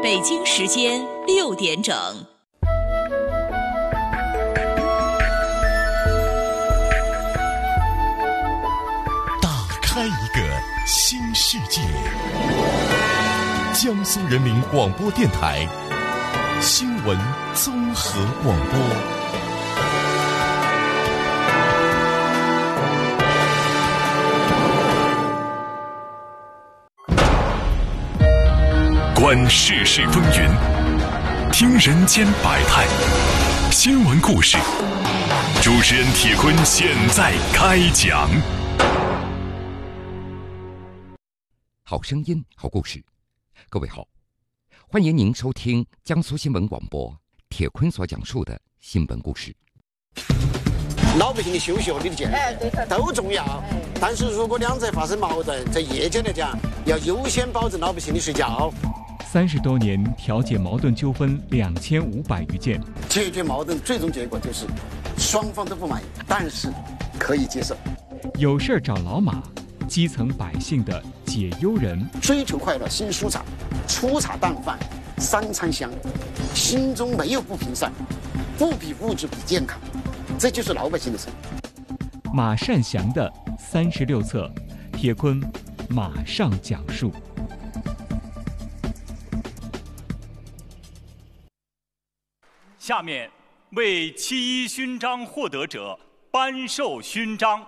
北京时间6点整。 打开一个新世界。江苏人民广播电台新闻综合广播。观世事风云，听人间百态，新闻故事。主持人铁坤现在开讲。 好声音，好故事。各位好，欢迎您收听江苏新闻广播铁坤所讲述的新闻故事。 老百姓的休息和你的健康都重要，但是如果两者发生矛盾，在夜间来讲，要优先保证老百姓的睡觉。 30多年调解矛盾纠纷2500余件， 解决矛盾最终结果就是双方都不满意，但是可以接受。 有事找老马，基层百姓的解忧人。 追求快乐心舒畅，粗茶淡饭三餐香，心中没有不平散，不比物质比健康，这就是老百姓的生活。 马善祥的36册，铁坤马上讲述。 下面为7·1勋章获得者颁授勋章。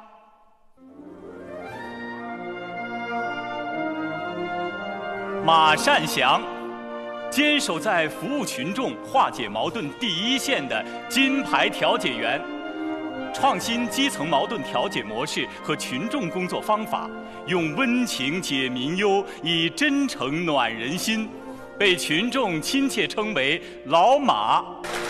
马善祥，坚守在服务群众、化解矛盾第一线的金牌调解员，创新基层矛盾调解模式和群众工作方法，用温情解民忧，以真诚暖人心，被群众亲切称为老马。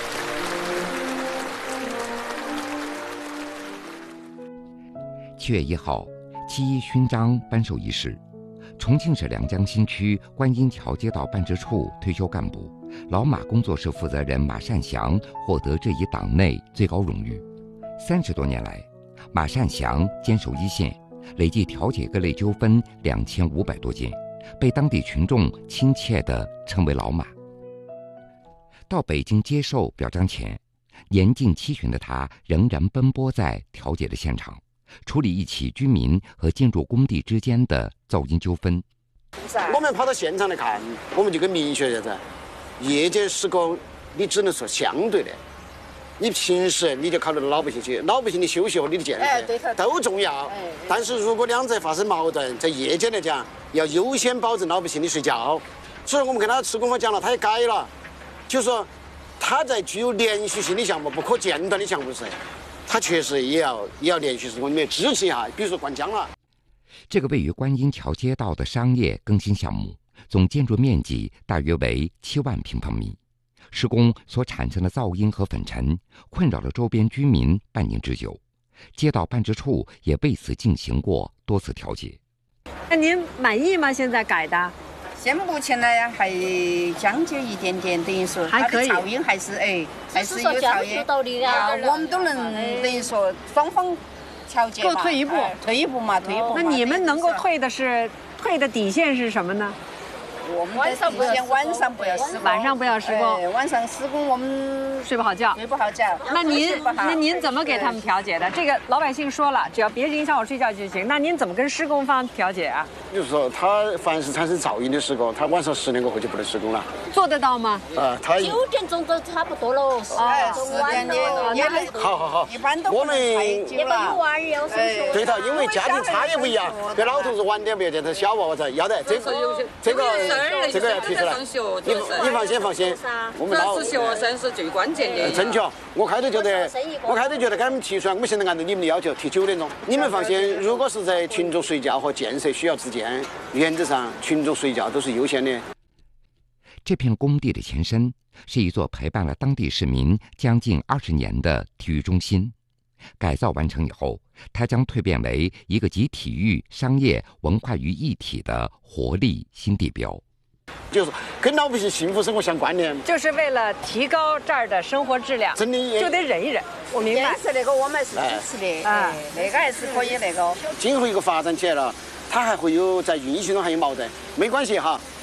7月1号，7·1勋章颁授仪式，重庆市良江新区观音桥街道办事处退休干部、老马工作室负责人马善祥获得这一党内最高荣誉。30多年来，马善祥坚守一线，累计调解各类纠纷2500多件，被当地群众亲切地称为老马。到北京接受表彰前，年近70的他仍然奔波在调解的现场，处理一起居民和建筑工地之间的噪音纠纷。 我们跑到现场来看，我们就跟明确的，夜间施工你只能说相对的，你平时你就考虑到老百姓去，老百姓的休息和你的健康都重要。但是如果两者发生矛盾，在夜间来讲，要优先保证老百姓的睡觉。所以我们跟他施工方讲了，他也改了，就是说他在具有连续性的项目、不可间断的项目时，他确实也要连续施工里面支持一下，比如说灌浆了。 这个位于观音桥街道的商业更新项目，总建筑面积大约为7万平方米。施工所产生的噪音和粉尘困扰了周边居民半年之久，街道办事处也为此进行过多次调解。 那您满意吗？现在改的？ 现目前呢还将就一点点，等于说还可以， 噪音还是有噪音啊，我们都能等于说双方调节各退一步， 退一步嘛。 那你们能够退的底线是什么呢？ 我们的底线晚上不要施工， 晚上不要施工， 晚上施工我们睡不好觉。那您怎么给他们调解的？这个老百姓说了，只要别影响我睡觉就行。那您怎么跟施工方调解啊？ 就是说，他凡是产生噪音的施工，他晚上10点过后就不能施工了。 做得到吗？ 他 9点钟都差不多了 ，10点也能。 好， 一般都我们因为有娃儿要上学。 对头，因为家庭差异不一样，这老头子晚点不要点，他小娃娃子要得，这个要提出来。你放心，我们老学生是最关键的。 正确，我开头觉得给他们提出来，我们现在按照你们的要求提9点钟。你们放心，如果是在群众睡觉和建设需要之间，原则上群众睡觉都是优先的。 这片工地的前身是一座陪伴了当地市民将近20年的体育中心。改造完成以后，它将蜕变为一个集体育、商业、文化于一体的活力新地标。 就是跟老百姓幸福生活相关联， 就是为了提高这儿的生活质量， 真的就得忍一忍。我明白， 建设那个我们是支持的，那个还是可以那个。 今后一个发展起来了，它还会有在运行中还有矛盾，没关系哈。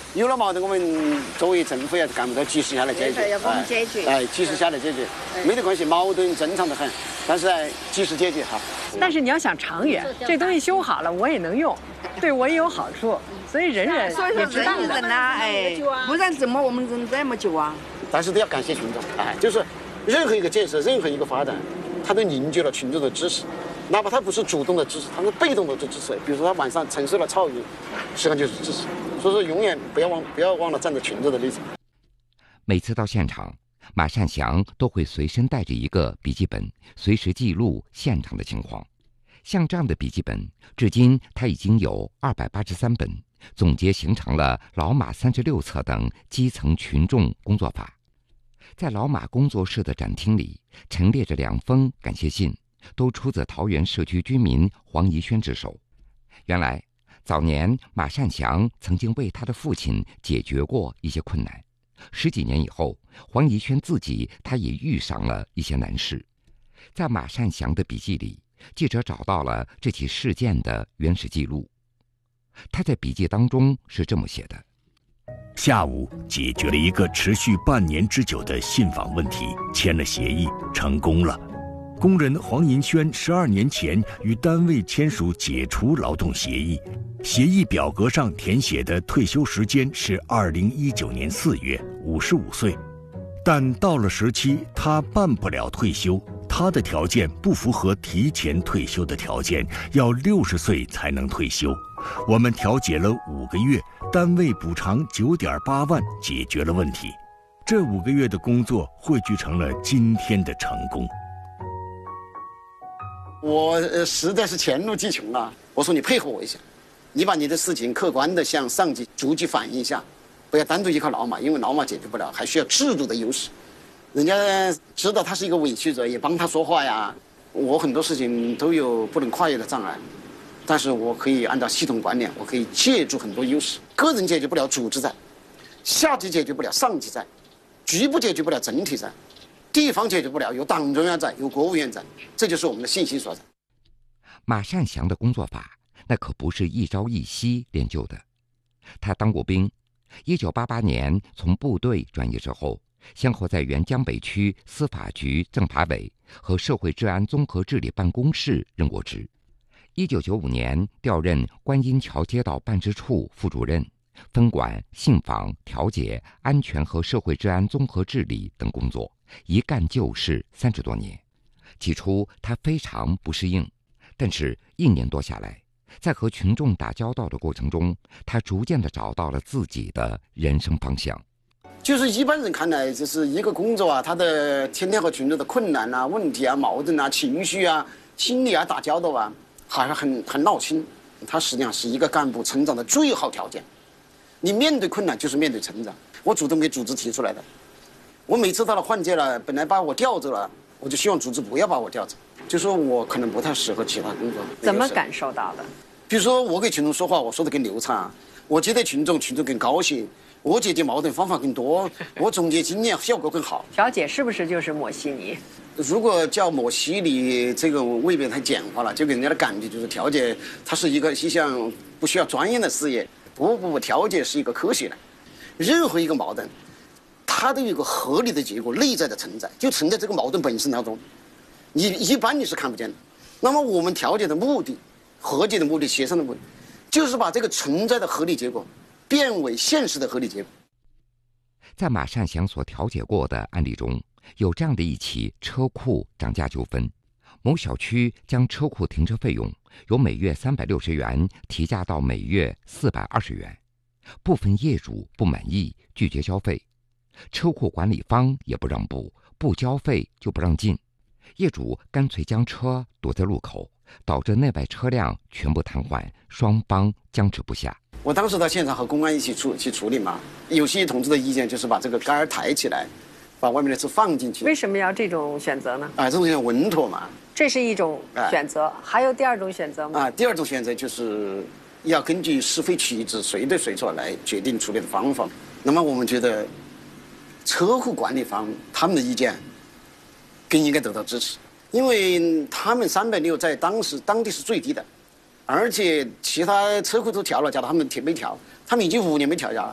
有了矛盾，我们作为政府也是干不到及时下来解决， 要帮我们解决。 及时下来解决，没得关系，矛盾正常的很，但是及时解决好。 但是你要想长远，这东西修好了我也能用，对我也有好处，所以忍也值当的。 不然怎么我们忍这么久啊？ 但是都要感谢群众，就是任何一个建设，任何一个发展，它都凝聚了群众的支持。哪怕他不是主动的支持，他是被动的支持。比如说他晚上承受了噪音，实际上就是支持。所以说永远不要忘了站在群众的立场。 每次到现场，马善祥都会随身带着一个笔记本，随时记录现场的情况。像这样的笔记本，至今他已经有283本，总结形成了《老马36册》等基层群众工作法。在老马工作室的展厅里，陈列着2封感谢信，都出自桃园社区居民黄怡轩之手。原来，早年马善祥曾经为他的父亲解决过一些困难。10几年以后，黄怡轩自己他也遇上了一些难事。在马善祥的笔记里，记者找到了这起事件的原始记录。他在笔记当中是这么写的： 下午解决了一个持续半年之久的信访问题，签了协议，成功了。工人黄银轩12年前与单位签署解除劳动协议，协议表格上填写的退休时间是2019年4月，55岁。但到了时期，他办不了退休，他的条件不符合提前退休的条件，要60岁才能退休。我们调解了5个月，单位补偿9.8万，解决了问题。这5个月的工作汇聚成了今天的成功。 我实在是黔驴技穷了，我说你配合我一下，你把你的事情客观的向上级逐级反映一下，不要单独依靠老马，因为老马解决不了，还需要制度的优势。人家知道他是一个委屈者，也帮他说话呀。我很多事情都有不能跨越的障碍，但是我可以按照系统观念，我可以借助很多优势。个人解决不了，组织在；下级解决不了，上级在；局部解决不了，整体在；地方解决不了，有党中央在，有国务院在，这就是我们的信心所在。 马善祥的工作法那可不是一朝一夕练就的。他当过兵，1988年从部队转业之后，先后在原江北区司法局政法委和社会治安综合治理办公室任过职。1995年调任观音桥街道办事处副主任，分管信访、调解、安全和社会治安综合治理等工作，一干就是30多年。起初他非常不适应，但是1年多下来，在和群众打交道的过程中，他逐渐地找到了自己的人生方向。 就是一般人看来，就是一个工作啊，他的天天和群众的困难啊、问题啊、矛盾啊、情绪啊、心理啊打交道啊，好像很闹心。它实际上是一个干部成长的最好条件。你面对困难就是面对成长。我主动给组织提出来的。我每次到了换届了，本来把我调走了，我就希望组织不要把我调走，就说我可能不太适合其他工作。 怎么感受到的？ 比如说我给群众说话，我说的更流畅，我接待群众，群众更高兴。我解决矛盾方法更多，我总结经验效果更好。 调解是不是就是抹稀泥？ 如果叫抹稀泥，这个未必太简化了，就给人家的感觉就是调解它是一项不需要专业的事业。不，调解是一个科学的。任何一个矛盾，它都有一个合理的结果内在的存在，就存在这个矛盾本身当中。一般你是看不见的。那么我们调解的目的、和解的目的、协商的目的，就是把这个存在的合理结果变为现实的合理结果。 在马善祥所调解过的案例中，有这样的一起车库涨价纠纷。某小区将车库停车费用由每月360元提价到每月420元，部分业主不满意，拒绝交费，车库管理方也不让步，不交费就不让进，业主干脆将车堵在路口，导致内外车辆全部瘫痪，双方僵持不下。 我当时到现场和公安一起去处理嘛，有些同志的意见就是把这个杆儿抬起来，把外面的车放进去。 为什么要这种选择呢？ 这种叫稳妥嘛。 这是一种选择，还有第二种选择吗？ 第二种选择就是要根据是非曲直、谁对谁错来决定处理的方法。那么我们觉得，车库管理方他们的意见更应该得到支持，因为他们360在当地是最低的。而且其他车库都调了价，他们没调，他们已经5年没调价了。